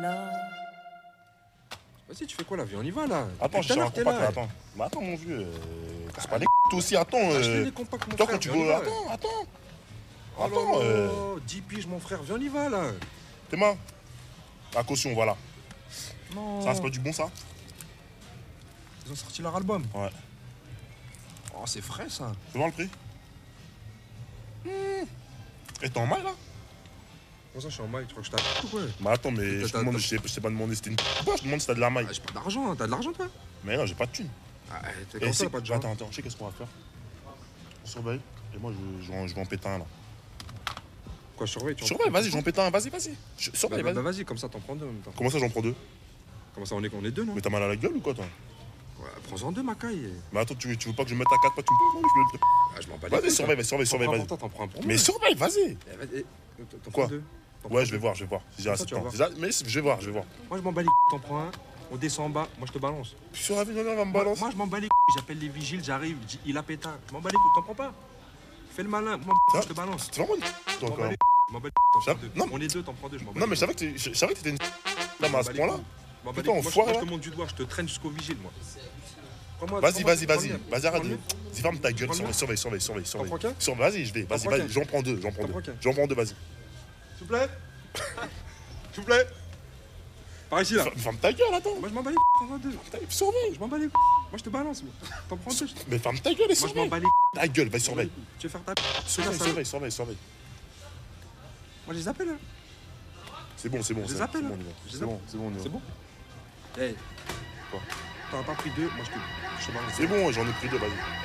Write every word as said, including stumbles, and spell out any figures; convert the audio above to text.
Vas-y, tu fais quoi là? Viens, on y va là. Attends, je Tout à suis un l'heure, t'es compact là. là, attends. Mais attends, mon vieux. Euh, casse pas les toi aussi, attends. Acheter Euh, les compacts, mon toi, frère. quand tu viens, on y veux. va. Attends, attends. Oh là Attends, là, euh. dix piges, mon frère. Viens, on y va là. T'es main. La caution, voilà. Non. Ça, c'est pas du bon, ça? Ils ont sorti leur album. Ouais. Oh, c'est frais ça. Tu vois le prix? Mmh. Et t'es en maille là? Comment ça, je suis en maille? Tu crois que je t'attends ou quoi? Mais attends, mais je te T'as- demande, t'as- je t'ai je t'ai pas demandé si c'était une quoi, je te demande si t'as de la maille. Ah, j'ai pas d'argent, hein. T'as de l'argent toi? Mais non, j'ai pas de thune. Ah, t'es Et comme ça, c'est- t'as pas de argent. Attends, attends, je sais qu'est-ce qu'on va faire. On surveille. Et moi, je, je, vais en- je vais en péter un là. Quoi, je surveille? tu Surveille, en- vas-y, j'en pète un, vas-y, vas-y. Je- Bah, Surveille, bah, vas-y. bah, vas-y, comme ça, t'en prends deux en même temps. Comment ça, j'en prends deux? Comment ça, on est, on est deux, non? Mais t'as mal à la gueule ou quoi, toi? Ouais, prends-en deux, ma caille. Mais attends, tu, tu veux pas que je me mette à quatre pas, tu me prends, je me- Ah, je m'en bats les Vas-y, couilles, surveille, toi. surveille, surveille, T'en prends vas-y. pour toi, t'en prends un pour moi. Mais surveille, vas-y. Eh, vas-y, eh, t'en Quoi? prends deux. T'en Ouais, prends je vais deux. voir, je vais voir. Si j'ai Comme assez ça, de tu vas temps. voir. Déjà, mais je vais voir, je vais voir. Moi, je m'en bats les couilles, t'en prends un. On descend en bas, moi, je te balance. Sur la vignonneur, va me Moi, balance. moi, je m'en bats les couilles. J'appelle les vigiles, j'arrive, je dis, il a pétard. Je m'en bats les couilles, t'en prends pas. Fais le malin, moi, Ça, je te balance. C'est vraiment une. Je Toi, m'en encore. bats les couilles, je m'en bats les couilles, t'en Ça- prends deux. non. On est deux, t'en prends deux, je m'en bats Non, les mais je savais que t'es- je savais que t'étais une. Là, mais à Je m'en ce bats les point-là. couilles. Je m'en bats Putain, les couilles. Moi, je- enfoiré, moi, je là. te montre du doigt, je te traîne jusqu'au vigile, moi. Prends-moi- Vas-y, prends-moi- vas-y, prends vas-y. le mien. Vas-y, arrête. Prends le mien. Vas-y, ferme ta gueule. Prends le mien. Surveille, surveille, surveille, surveille. prends qu'un Sur- Vas-y, je vais. Vas-y, prends vas-y. qu'un J'en prends deux, j'en prends T'en deux. prends qu'un J'en prends deux, vas-y. S'il vous plaît. S'il vous plaît. Par ici, là. Ferme- Ferme ta gueule, attends. Moi, je m'en bats les couilles, prends-en deux. Surveille. Je m'en bats les couilles. Moi, je te balance, moi. T'en prends deux. je- Mais ferme ta gueule et Moi, je m'en surveille. bats les couilles. Ta gueule, vas-y, surveille. Tu veux faire ta. Surveille, ça, surveille, surveille, surveille. Moi, je les appelle, là. C'est bon, c'est bon. Je c'est les bon, appelle, c'est hein. bon, on y va. Je les C'est bon, c'est bon, on y va. C'est bon? Eh. Quoi? T'en as pas pris deux, moi, je te. Je te balance. C'est bon, j'en ai pris deux, vas-y.